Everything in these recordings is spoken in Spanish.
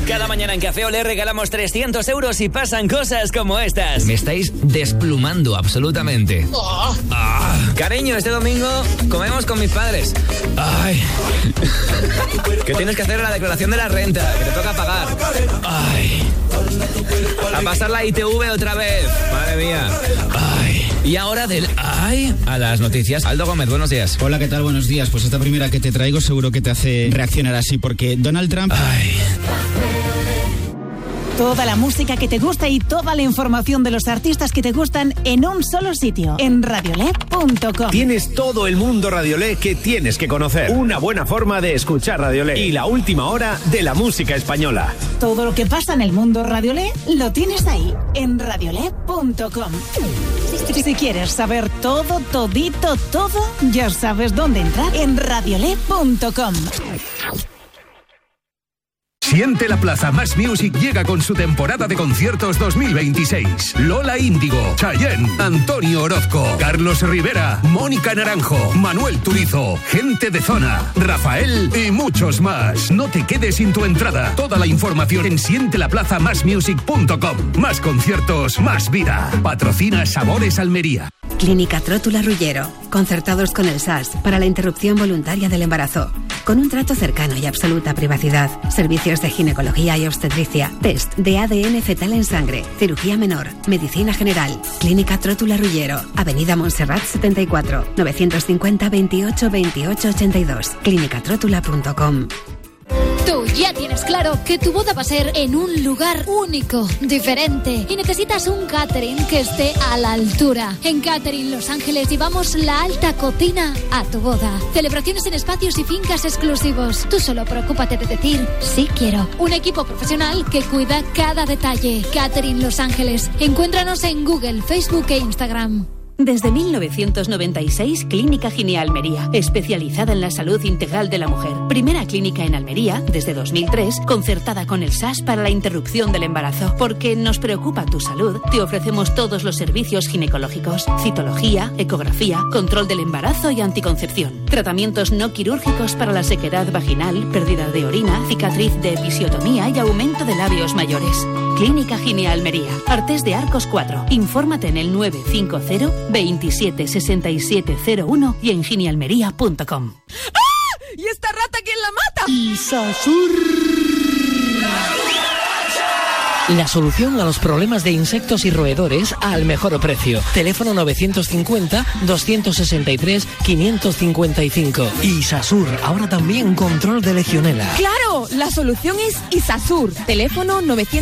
Cada mañana en Café Olé regalamos 300 euros y pasan cosas como estas. Me estáis desplumando absolutamente. Cariño, este domingo comemos con mis padres. Ay. Que tienes que hacer la declaración de la renta, que te toca pagar. Ay. A pasar la ITV otra vez. Madre mía. Ay. Y ahora del ay a las noticias. Aldo Gómez, buenos días. Hola, ¿qué tal? Buenos días. Pues esta primera que te traigo seguro que te hace reaccionar así, porque Donald Trump... Ay. Toda la música que te gusta y toda la información de los artistas que te gustan en un solo sitio, en radiolé.com. Tienes todo el mundo Radiolé que tienes que conocer. Una buena forma de escuchar Radiolé. Y la última hora de la música española. Todo lo que pasa en el mundo Radiolé lo tienes ahí, en radiolé.com. Si quieres saber todo, todito, todo, ya sabes dónde entrar, en radiolé.com. Siente la Plaza Más Music llega con su temporada de conciertos 2026. Lola Índigo, Chayanne, Antonio Orozco, Carlos Rivera, Mónica Naranjo, Manuel Turizo, Gente de Zona, Rafael y muchos más. No te quedes sin tu entrada. Toda la información en sientelaplazamasmusic.com. Más conciertos, más vida. Patrocina Sabores Almería. Clínica Trótula Ruggiero, concertados con el SAS para la interrupción voluntaria del embarazo, con un trato cercano y absoluta privacidad, servicios de ginecología y obstetricia, test de ADN fetal en sangre, cirugía menor, medicina general. Clínica Trótula Ruggiero, Avenida Montserrat 74, 950 28 28 82, clinicatrótula.com. Tú ya tienes claro que tu boda va a ser en un lugar único, diferente, y necesitas un catering que esté a la altura. En Catering Los Ángeles llevamos la alta cocina a tu boda. Celebraciones en espacios y fincas exclusivos. Tú solo preocúpate de decir sí quiero. Un equipo profesional que cuida cada detalle. Catering Los Ángeles. Encuéntranos en Google, Facebook e Instagram. Desde 1996, Clínica Gineal Almería, especializada en la salud integral de la mujer. Primera clínica en Almería, desde 2003, concertada con el SAS para la interrupción del embarazo. Porque nos preocupa tu salud, te ofrecemos todos los servicios ginecológicos, citología, ecografía, control del embarazo y anticoncepción. Tratamientos no quirúrgicos para la sequedad vaginal, pérdida de orina, cicatriz de episiotomía y aumento de labios mayores. Clínica Gineal Almería, Artés de Arcos 4. Infórmate en el 950 27 67 01 y en ginealmería.com. ¡Ah! ¿Y esta rata quién la mata? Isasur. La solución a los problemas de insectos y roedores al mejor precio. Teléfono 950-263-555. Isasur, ahora también control de legionela. ¡Claro! La solución es Isasur. Teléfono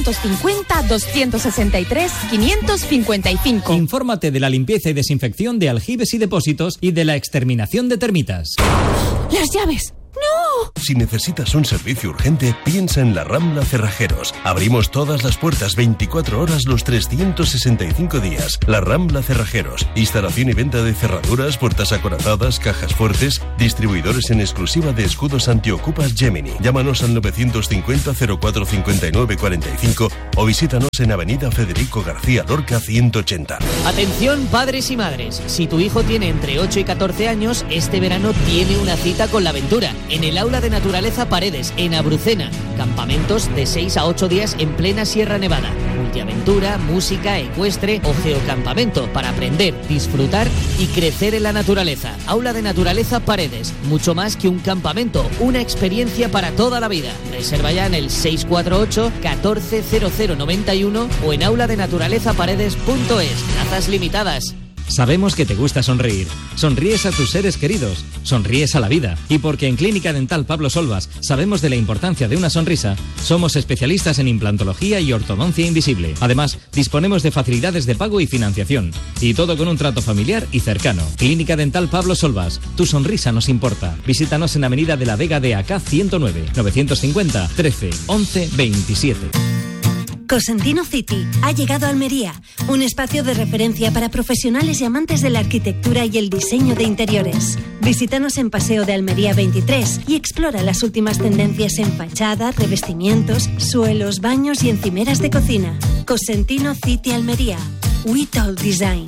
950-263-555. Infórmate de la limpieza y desinfección de aljibes y depósitos y de la exterminación de termitas. ¡Las llaves! ¡No! Si necesitas un servicio urgente, piensa en la Rambla Cerrajeros. Abrimos todas las puertas 24 horas los 365 días. La Rambla Cerrajeros. Instalación y venta de cerraduras, puertas acorazadas, cajas fuertes. Distribuidores en exclusiva de escudos antiocupas Gemini. Llámanos al 950 04 59 45 o visítanos en Avenida Federico García Lorca 180. Atención padres y madres. Si tu hijo tiene entre 8 y 14 años, este verano tiene una cita con la aventura. En el Aula de Naturaleza Paredes, en Abrucena. Campamentos de 6 a 8 días en plena Sierra Nevada. Multiaventura, música, ecuestre o geocampamento para aprender, disfrutar y crecer en la naturaleza. Aula de Naturaleza Paredes. Mucho más que un campamento, una experiencia para toda la vida. Reserva ya en el 648 14 0091 o en auladenaturalezaparedes.es. Plazas limitadas. Sabemos que te gusta sonreír. Sonríes a tus seres queridos, sonríes a la vida. Y porque en Clínica Dental Pablo Solvas sabemos de la importancia de una sonrisa, somos especialistas en implantología y ortodoncia invisible. Además, disponemos de facilidades de pago y financiación. Y todo con un trato familiar y cercano. Clínica Dental Pablo Solvas. Tu sonrisa nos importa. Visítanos en Avenida de la Vega de AK 109, 950 13 11 27. Cosentino City ha llegado a Almería, un espacio de referencia para profesionales y amantes de la arquitectura y el diseño de interiores. Visítanos en Paseo de Almería 23 y explora las últimas tendencias en fachadas, revestimientos, suelos, baños y encimeras de cocina. Cosentino City Almería. We Talk Design.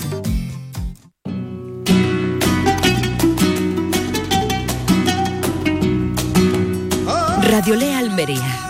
Radiolé Almería.